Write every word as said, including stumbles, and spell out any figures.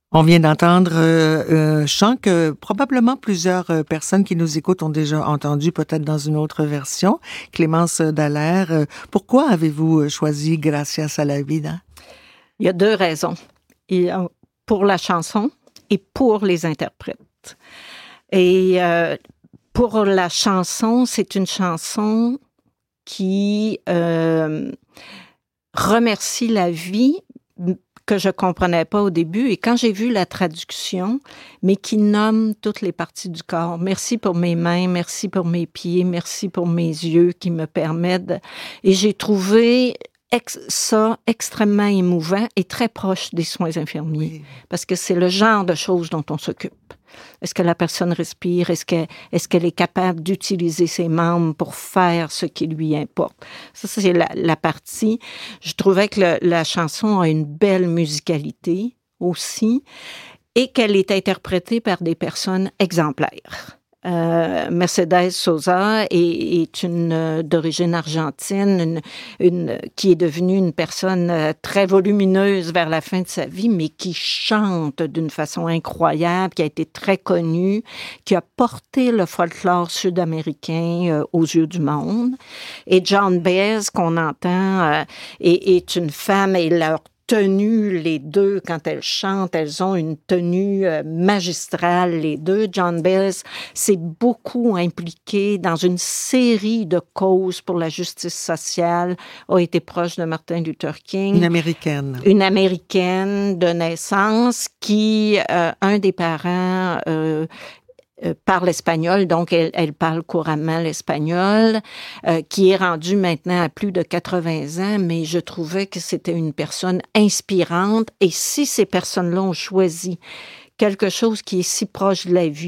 On vient d'entendre euh, un chant que probablement plusieurs euh, personnes qui nous écoutent ont déjà entendu, peut-être dans une autre version. Clémence Dallaire, euh, pourquoi avez-vous choisi Gracias a la vida? Il y a deux raisons. Il y a pour la chanson et pour les interprètes. Et euh, pour la chanson, c'est une chanson qui euh, remercie la vie, que je comprenais pas au début. Et quand j'ai vu la traduction, mais qui nomme toutes les parties du corps. Merci pour mes mains, merci pour mes pieds, merci pour mes yeux qui me permettent de... Et j'ai trouvé ex- ça extrêmement émouvant et très proche des soins infirmiers. Oui. Parce que c'est le genre de choses dont on s'occupe. Est-ce que la personne respire? Est-ce qu'elle, est-ce qu'elle est capable d'utiliser ses membres pour faire ce qui lui importe? Ça, c'est la, la partie. Je trouvais que le, la chanson a une belle musicalité aussi et qu'elle est interprétée par des personnes exemplaires. Euh, Mercedes Sosa est, est une euh, d'origine argentine, une, une qui est devenue une personne euh, très volumineuse vers la fin de sa vie, mais qui chante d'une façon incroyable, qui a été très connue, qui a porté le folklore sud-américain euh, aux yeux du monde. Et Joan Baez, qu'on entend, euh, est, est une femme et leur tenue, les deux, quand elles chantent, elles ont une tenue euh, magistrale, les deux. Joan Baez s'est beaucoup impliquée dans une série de causes pour la justice sociale, a été proche de Martin Luther King. Une Américaine. Une Américaine de naissance qui, euh, un des parents... Euh, Euh, parle espagnol, donc elle, elle parle couramment l'espagnol, euh, qui est rendue maintenant à plus de quatre-vingts ans, mais je trouvais que c'était une personne inspirante. Et si ces personnes-là ont choisi quelque chose qui est si proche de la vie,